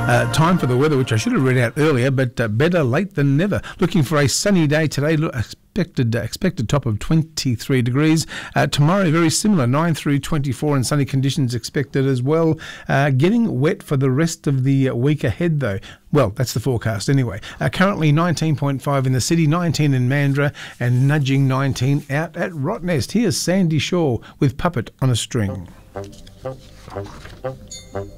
Time for the weather, which I should have read out earlier, but better late than never. Looking for a sunny day today. Expected top of 23 degrees. Tomorrow, very similar, 9 through 24, and sunny conditions expected as well. Getting wet for the rest of the week ahead, though. Well, that's the forecast anyway. Currently 19.5 in the city, 19 in Mandurah, and nudging 19 out at Rottnest. Here's Sandy Shaw with Puppet on a String.